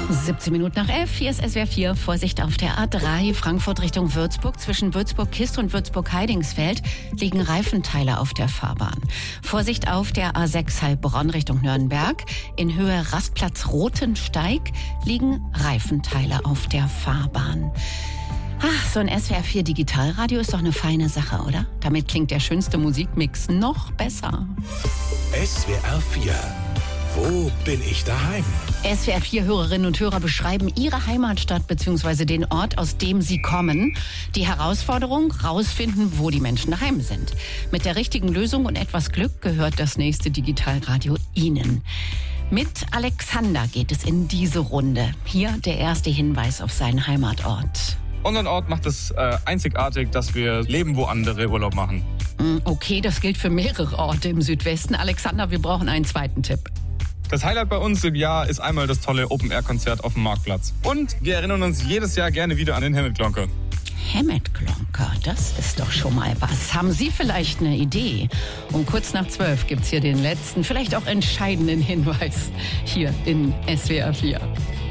17 Minuten nach 11, hier ist SWR 4. Vorsicht auf der A3 Frankfurt Richtung Würzburg. Zwischen Würzburg-Kist und Würzburg-Heidingsfeld liegen Reifenteile auf der Fahrbahn. Vorsicht auf der A6 Heilbronn Richtung Nürnberg. In Höhe Rastplatz Rotensteig liegen Reifenteile auf der Fahrbahn. Ach, so ein SWR 4 Digitalradio ist doch eine feine Sache, oder? Damit klingt der schönste Musikmix noch besser. SWR 4. Wo bin ich daheim? SWR 4 Hörerinnen und Hörer beschreiben ihre Heimatstadt bzw. den Ort, aus dem sie kommen. Die Herausforderung, rausfinden, wo die Menschen daheim sind. Mit der richtigen Lösung und etwas Glück gehört das nächste Digitalradio Ihnen. Mit Alexander geht es in diese Runde. Hier der erste Hinweis auf seinen Heimatort. Unseren Ort macht es einzigartig, dass wir leben, wo andere Urlaub machen. Okay, das gilt für mehrere Orte im Südwesten. Alexander, wir brauchen einen zweiten Tipp. Das Highlight bei uns im Jahr ist einmal das tolle Open-Air-Konzert auf dem Marktplatz. Und wir erinnern uns jedes Jahr gerne wieder an den Hammett-Klonker. Hammett-Klonker, das ist doch schon mal was. Haben Sie vielleicht eine Idee? Um kurz nach 12 gibt's hier den letzten, vielleicht auch entscheidenden Hinweis hier in SWR 4.